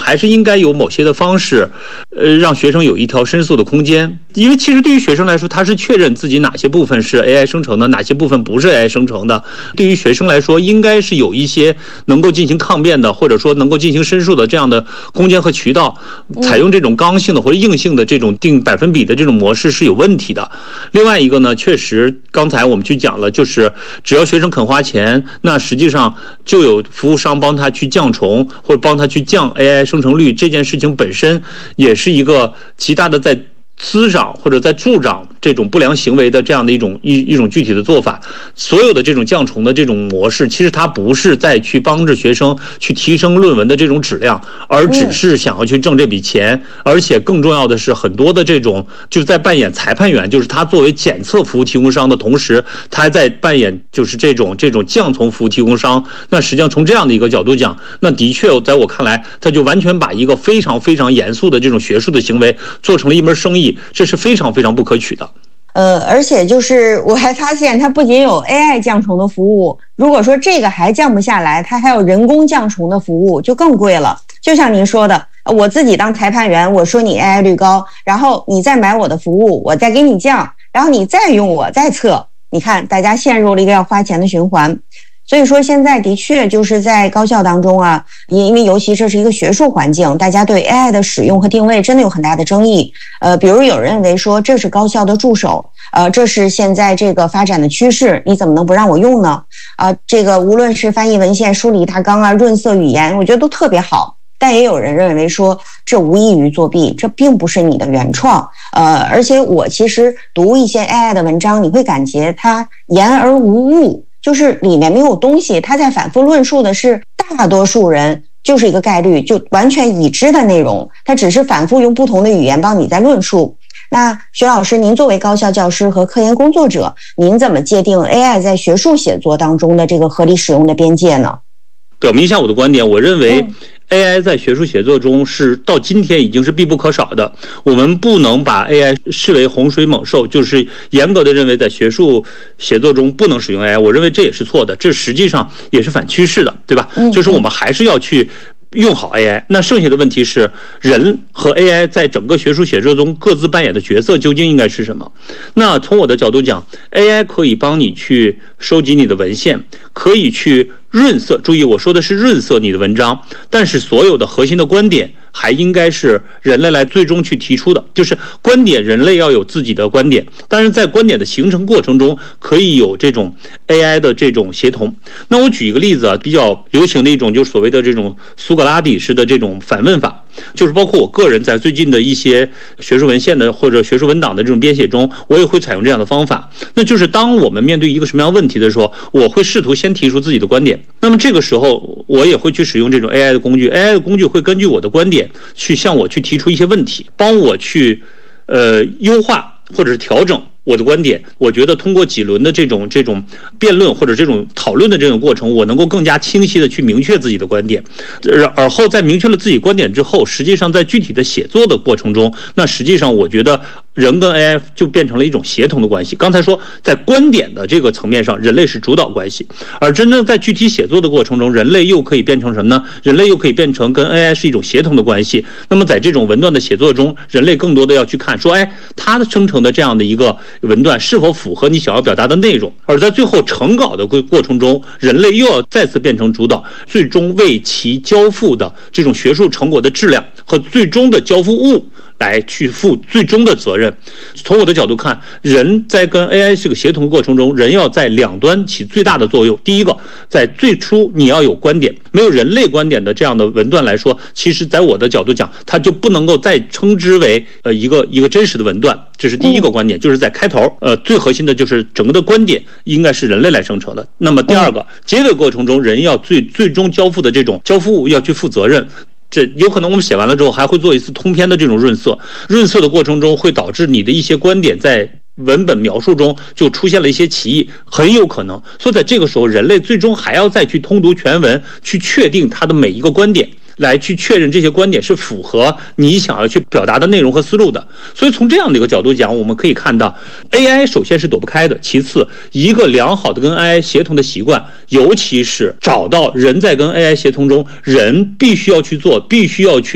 还是应该有某些的方式，让学生有一条申诉的空间。因为其实对于学生来说，他是确认自己哪些部分是 AI 生成的，哪些部分不是 AI 生成的。对于学生来说，应该是有一些能够进行抗辩的，或者说能够进行申诉的这样的空间和渠道。采用这种刚性的或者硬性的这种定百分比的这种模式是有问题的。另外一个呢，确实刚才我们去讲了，就是只要学生肯花钱，那实际上就有服务商帮他去降重或者帮他去降 AI 生成率，这件事情本身也是一个极大的在滋长或者在助长这种不良行为的这样的一种具体的做法。所有的这种降重的这种模式，其实它不是在去帮着学生去提升论文的这种质量，而只是想要去挣这笔钱。而且更重要的是，很多的这种就是在扮演裁判员，就是他作为检测服务提供商的同时，他还在扮演就是这种降从服务提供商。那实际上从这样的一个角度讲，那的确在我看来，他就完全把一个非常非常严肃的这种学术的行为做成了一门生意，这是非常非常不可取的。 而且就是我还发现它不仅有 AI 降重的服务，如果说这个还降不下来，它还有人工降重的服务，就更贵了。就像您说的，我自己当裁判员，我说你 AI 率高，然后你再买我的服务，我再给你降，然后你再用我再测，你看大家陷入了一个要花钱的循环。所以说现在的确就是在高校当中啊，因为尤其这是一个学术环境，大家对 AI 的使用和定位真的有很大的争议。比如有人认为说这是高校的助手，这是现在这个发展的趋势，你怎么能不让我用呢？这个无论是翻译文献、梳理大纲啊、润色语言，我觉得都特别好。但也有人认为说这无异于作弊，这并不是你的原创。而且我其实读一些 AI 的文章，你会感觉它言而无物，就是里面没有东西，他在反复论述的是大多数人就是一个概率，就完全已知的内容，他只是反复用不同的语言帮你在论述。那薛老师，您作为高校教师和科研工作者，您怎么界定 AI 在学术写作当中的这个合理使用的边界呢？ 表明一下我的观点，我认为AI 在学术写作中是到今天已经是必不可少的。我们不能把 AI 视为洪水猛兽，就是严格的认为在学术写作中不能使用 AI， 我认为这也是错的，这实际上也是反趋势的，对吧？就是我们还是要去用好 AI。 那剩下的问题是，人和 AI 在整个学术写作中各自扮演的角色究竟应该是什么？那从我的角度讲， AI 可以帮你去收集你的文献，可以去润色，注意我说的是润色你的文章，但是所有的核心的观点还应该是人类来最终去提出的，就是观点人类要有自己的观点，但是在观点的形成过程中可以有这种 AI 的这种协同。那我举一个例子啊，比较流行的一种就是所谓的这种苏格拉底式的这种反问法，就是包括我个人在最近的一些学术文献的或者学术文档的这种编写中，我也会采用这样的方法。那就是当我们面对一个什么样问题的时候，我会试图先提出自己的观点，那么这个时候我也会去使用这种 AI 的工具， AI 的工具会根据我的观点去向我去提出一些问题，帮我去优化或者是调整我的观点。我觉得通过几轮的这种辩论或者这种讨论的这种过程，我能够更加清晰的去明确自己的观点。而后在明确了自己观点之后，实际上在具体的写作的过程中，那实际上我觉得人跟 AI 就变成了一种协同的关系。刚才说在观点的这个层面上，人类是主导关系，而真正在具体写作的过程中，人类又可以变成什么呢？人类又可以变成跟 AI 是一种协同的关系。那么在这种文段的写作中，人类更多的要去看说，它生成的这样的一个文段是否符合你想要表达的内容。而在最后成稿的过程中，人类又要再次变成主导，最终为其交付的这种学术成果的质量和最终的交付物来去负最终的责任。从我的角度看，人在跟 AI 这个协同过程中，人要在两端起最大的作用。第一个，在最初你要有观点，没有人类观点的这样的文段来说，其实在我的角度讲，它就不能够再称之为一个真实的文段。这是第一个观点，就是在开头最核心的就是整个的观点应该是人类来生成的。那么第二个，结尾过程中人要最终交付的这种交付物要去负责任。这有可能我们写完了之后还会做一次通篇的这种润色的过程中，会导致你的一些观点在文本描述中就出现了一些歧义，很有可能。所以在这个时候，人类最终还要再去通读全文，去确定它的每一个观点，来去确认这些观点是符合你想要去表达的内容和思路的。所以从这样的一个角度讲，我们可以看到 AI 首先是躲不开的，其次一个良好的跟 AI 协同的习惯，尤其是找到人在跟 AI 协同中人必须要去做，必须要去